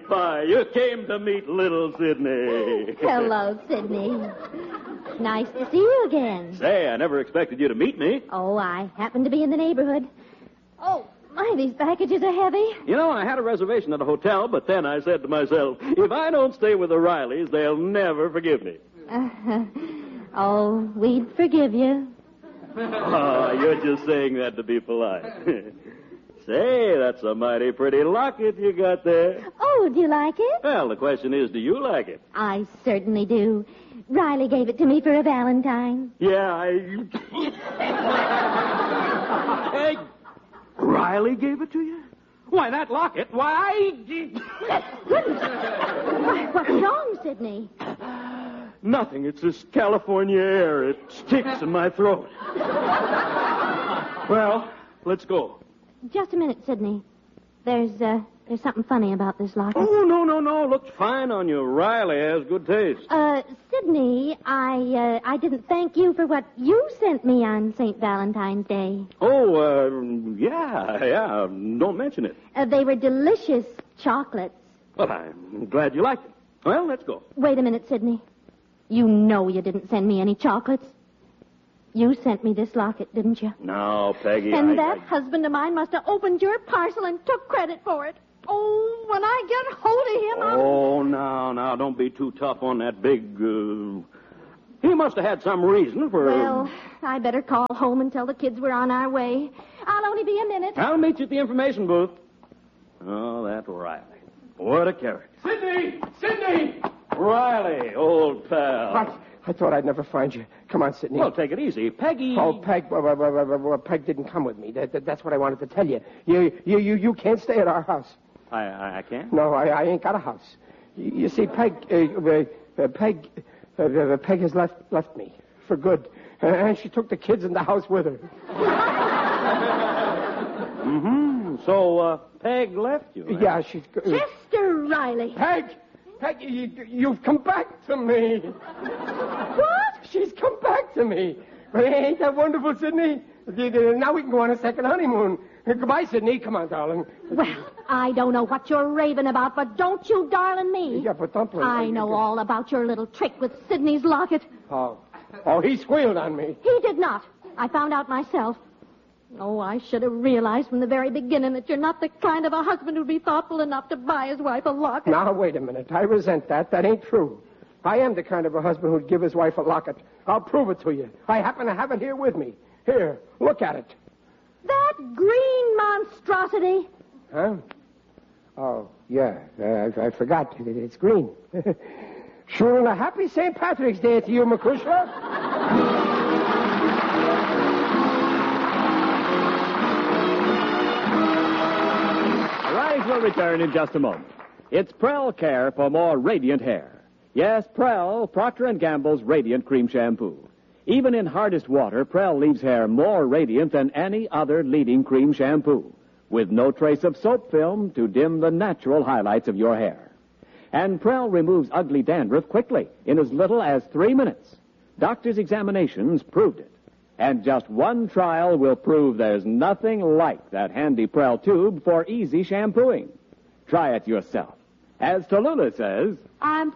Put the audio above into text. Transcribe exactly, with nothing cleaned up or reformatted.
Pie. You came to meet little Sidney. Hello, Sidney. Nice to see you again. Say, I never expected you to meet me. Oh, I happened to be in the neighborhood. Oh, my, these packages are heavy. You know, I had a reservation at a hotel, but then I said to myself, if I don't stay with the Rileys, they'll never forgive me. Uh, oh, we'd forgive you. Oh, you're just saying that to be polite. Say, that's a mighty pretty locket you got there. Oh, do you like it? Well, the question is, do you like it? I certainly do. Riley gave it to me for a Valentine. Yeah, I... Hey, Riley gave it to you? Why, that locket, why... Goodness. Why, what's wrong, Sidney? Nothing. It's this California air. It sticks in my throat. Well, let's go. Just a minute, Sidney. There's, uh, there's something funny about this locket. Oh, no, no, no. Looks fine on you. Riley has good taste. Uh, Sidney, I, uh, I didn't thank you for what you sent me on Saint Valentine's Day. Oh, uh, yeah, yeah. Don't mention it. Uh, they were delicious chocolates. Well, I'm glad you liked it. Well, let's go. Wait a minute, Sidney. You know you didn't send me any chocolates. You sent me this locket, didn't you? No, Peggy, And I, that I... husband of mine must have opened your parcel and took credit for it. Oh, when I get hold of him, I'll... Oh, now, now, don't be too tough on that big, uh... He must have had some reason for... Well, I better call home and tell the kids we're on our way. I'll only be a minute. I'll meet you at the information booth. Oh, that Riley. What a character. Sidney! Sidney! Riley, old pal. I, I thought I'd never find you. Come on, Sidney. Well, take it easy. Peggy... Oh, Peg, well, well, well, well, well, Peg didn't come with me. That, that, that's what I wanted to tell you. You, you, you, you can't stay at our house. I, I, I can't? No, I, I ain't got a house. You, you see, Peg, uh, uh, uh, Peg, uh, uh, Peg has left, left me for good, uh, and she took the kids in the house with her. Mm-hmm. So, uh, Peg left you. Right? Yeah, she's. Uh, Chester Riley. Peg, Peg, you, you've come back to me. What? She's come back to me. Ain't that wonderful, Sidney? Now we can go on a second honeymoon. Goodbye, Sidney. Come on, darling. Well, I don't know what you're raving about, but don't you darling me. Yeah, but Dumpling... I know all about your little trick with Sidney's locket. Oh. Oh, he squealed on me. He did not. I found out myself. Oh, I should have realized from the very beginning that you're not the kind of a husband who'd be thoughtful enough to buy his wife a locket. Now, wait a minute. I resent that. That ain't true. I am the kind of a husband who'd give his wife a locket. I'll prove it to you. I happen to have it here with me. Here, look at it. That green monstrosity. Huh? Oh, yeah. Uh, I, I forgot. It, it's green. Sure, and a happy Saint Patrick's Day to you, McCushla. Rise will return in just a moment. It's Prel Care for more radiant hair. Yes, Prel, Procter and Gamble's Radiant Cream Shampoo. Even in hardest water, Prel leaves hair more radiant than any other leading cream shampoo, with no trace of soap film to dim the natural highlights of your hair. And Prel removes ugly dandruff quickly, in as little as three minutes. Doctors' examinations proved it. And just one trial will prove there's nothing like that handy Prel tube for easy shampooing. Try it yourself. As Tallulah says... I'm